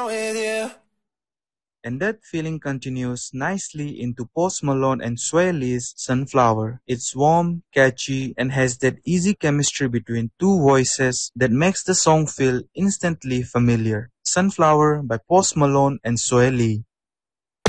with you. And that feeling continues nicely into Post Malone and Swae Lee's Sunflower. It's warm, catchy, and has that easy chemistry between two voices that makes the song feel instantly familiar. Sunflower by Post Malone and Swae Lee.